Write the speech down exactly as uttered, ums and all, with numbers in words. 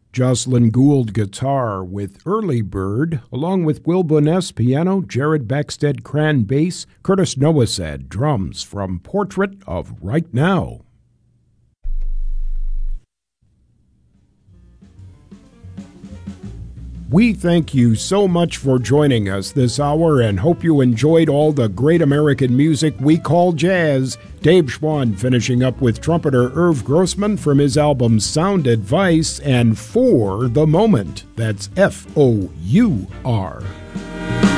Jocelyn Gould guitar with Early Bird, along with Will Boness piano, Jared Backstead Cran bass, Curtis Noasad drums from Portrait of Right Now. We thank you so much for joining us this hour and hope you enjoyed all the great American music we call jazz. Dave Schwann finishing up with trumpeter Irv Grossman from his album Sound Advice and For the Moment. That's F O U R.